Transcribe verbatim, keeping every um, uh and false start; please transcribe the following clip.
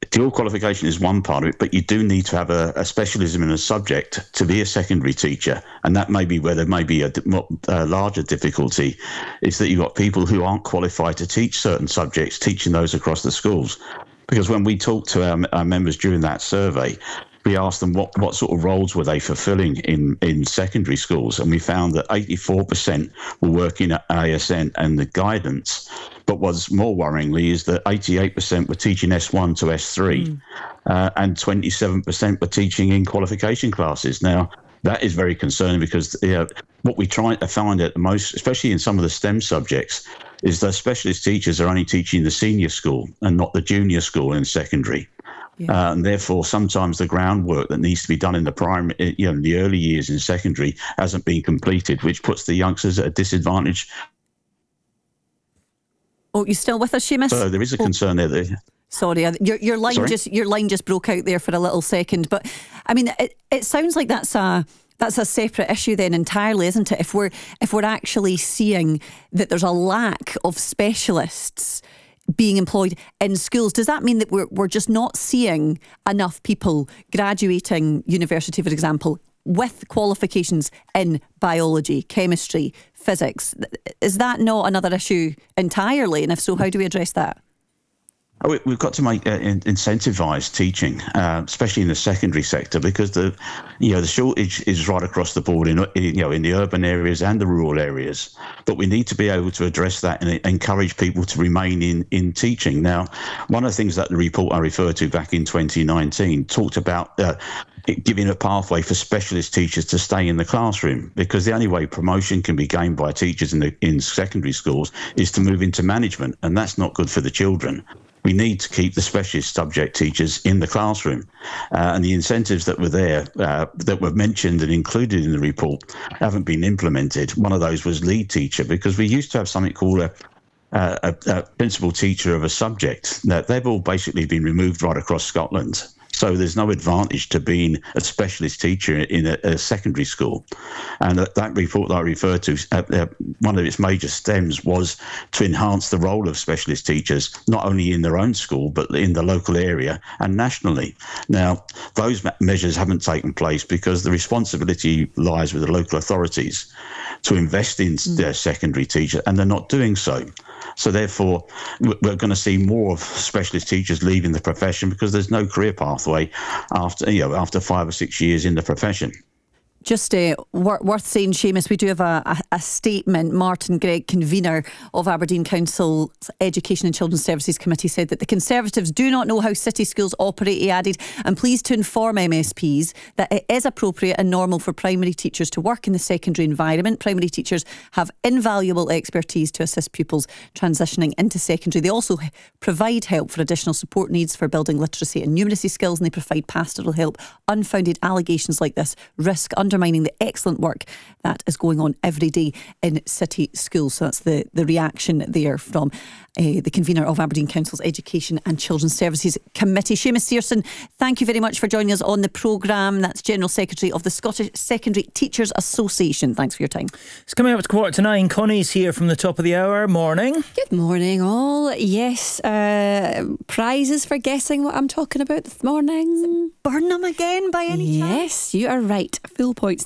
dual qualification is one part of it, but you do need to have a, a specialism in a subject to be a secondary teacher. And that may be where there may be a, a larger difficulty, is that you've got people who aren't qualified to teach certain subjects, teaching those across the schools. Because when we talked to our, our members during that survey, we asked them what, what sort of roles were they fulfilling in, in secondary schools. And we found that eighty-four percent were working at A S N and the guidance. But what's more worryingly is that eighty-eight percent were teaching S one to S three mm. uh, and twenty-seven percent were teaching in qualification classes. Now, that is very concerning because you know, what we try to find at the most, especially in some of the STEM subjects, is that specialist teachers are only teaching the senior school and not the junior school in secondary. Yeah. Uh, and therefore, sometimes the groundwork that needs to be done in the primary, you know, in the early years in secondary hasn't been completed, which puts the youngsters at a disadvantage. Oh, you still with us, Seamus? So there is a concern oh. there. That, Sorry, your your line Sorry? just your line just broke out there for a little second. But I mean, it, it sounds like that's a that's a separate issue then entirely, isn't it? If we're if we're actually seeing that there's a lack of specialists being employed in schools, does that mean that we're we're just not seeing enough people graduating university, for example, with qualifications in biology, chemistry, physics? Is that not another issue entirely? And if so, how do we address that? Oh, we've got to make uh, in, incentivise teaching, uh, especially in the secondary sector, because the, you know, the shortage is right across the board in, in you know in the urban areas and the rural areas. But we need to be able to address that and encourage people to remain in in teaching. Now, one of the things that the report I referred to back in twenty nineteen talked about uh, giving a pathway for specialist teachers to stay in the classroom, because the only way promotion can be gained by teachers in the in secondary schools is to move into management, and that's not good for the children. We need to keep the specialist subject teachers in the classroom. Uh, and the incentives that were there, uh, that were mentioned and included in the report, haven't been implemented. One of those was lead teacher, because we used to have something called a, a, a principal teacher of a subject. Now, they've all basically been removed right across Scotland. So there's no advantage to being a specialist teacher in a, a secondary school. And that, that report that I referred to, uh, uh, one of its major stems was to enhance the role of specialist teachers, not only in their own school, but in the local area and nationally. Now, those measures haven't taken place because the responsibility lies with the local authorities to invest in mm. their secondary teachers, and they're not doing so. So therefore, we're going to see more of specialist teachers leaving the profession because there's no career pathway after you know after five or six years in the profession. Just uh, worth saying, Seamus, we do have a, a, a statement. Martin Gregg, convener of Aberdeen Council's Education and Children's Services Committee, said that the Conservatives do not know how city schools operate. He added, and pleased to inform M S Ps that it is appropriate and normal for primary teachers to work in the secondary environment. Primary teachers have invaluable expertise to assist pupils transitioning into secondary. They also provide help for additional support needs for building literacy and numeracy skills, and they provide pastoral help. Unfounded allegations like this risk undermining the excellent work that is going on every day in city schools. So that's the, the reaction there from uh, the convener of Aberdeen Council's Education and Children's Services Committee. Seamus Searson, thank you very much for joining us on the programme. That's General Secretary of the Scottish Secondary Teachers Association. Thanks for your time. It's coming up at quarter to nine. Connie's here from the top of the hour. Morning. Good morning, all. Yes, uh, prizes for guessing what I'm talking about this morning. Burnham again, by any yes, chance? Yes, you are right. Full point.